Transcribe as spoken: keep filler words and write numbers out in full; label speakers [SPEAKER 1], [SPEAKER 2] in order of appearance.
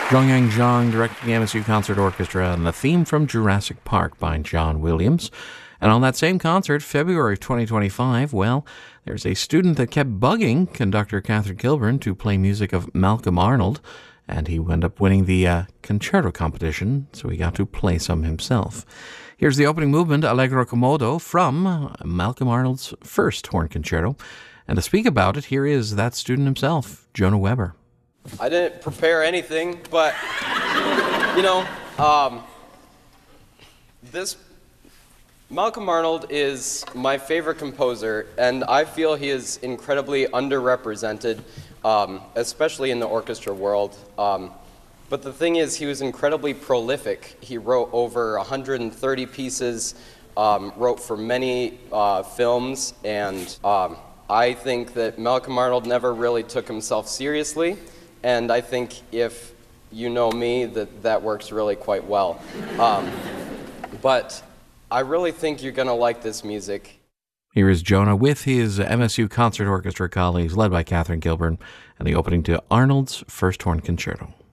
[SPEAKER 1] Zhongyang Zhang directing the M S U Concert Orchestra and the theme from Jurassic Park by John Williams. And on that same concert, February of twenty twenty-five, well, there's a student that kept bugging conductor Catherine Kilburn to play music of Malcolm Arnold, and he wound up winning the uh, concerto competition, so he got to play some himself. Here's the opening movement, Allegro Commodo, from Malcolm Arnold's first horn concerto. And to speak about it, here is that student himself, Jonah Weber.
[SPEAKER 2] I didn't prepare anything, but, you know, um, this, Malcolm Arnold is my favorite composer, and I feel he is incredibly underrepresented, um, especially in the orchestra world. Um, but the thing is, he was incredibly prolific. He wrote over one hundred thirty pieces, um, wrote for many uh, films, and um, I think that Malcolm Arnold never really took himself seriously. And I think if you know me, that that works really quite well. Um, but I really think you're going to like this music.
[SPEAKER 1] Here is Jonah with his M S U Concert Orchestra colleagues, led by Catherine Kilburn, and the opening to Arnold's first horn concerto.